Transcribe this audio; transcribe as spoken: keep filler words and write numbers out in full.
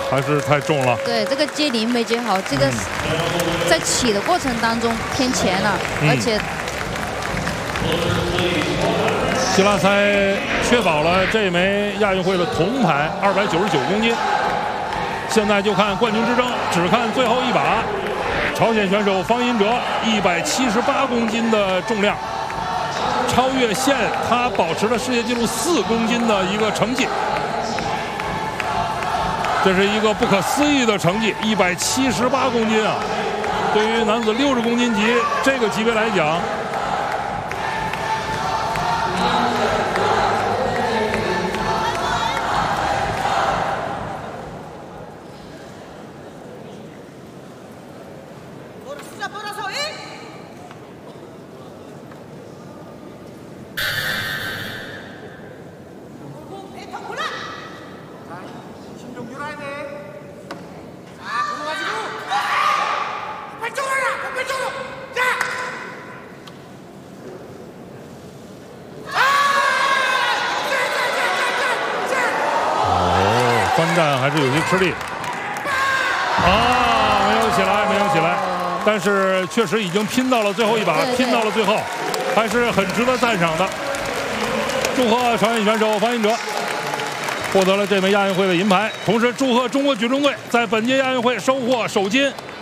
还是太重了。 对，这个接力没接好，这个在起的过程当中偏前了， 嗯、 而且希拉塞确保了这枚亚运会的铜牌，二百九十九公斤。现在就看冠军之争，只看最后一把。朝鲜选手方殷哲一百七十八公斤的重量，超越现他保持了世界纪录四公斤的一个成绩。这是一个不可思议的成绩，一百七十八公斤啊！对于男子六十公斤级这个级别来讲，翻站还是有些吃力啊，没有起来，没有起来，但是确实已经拼到了最后一把，拼到了最后，还是很值得赞赏的。祝贺朝鲜选手方殷哲获得了这枚亚运会的银牌，同时祝贺中国举重队在本届亚运会收获首金。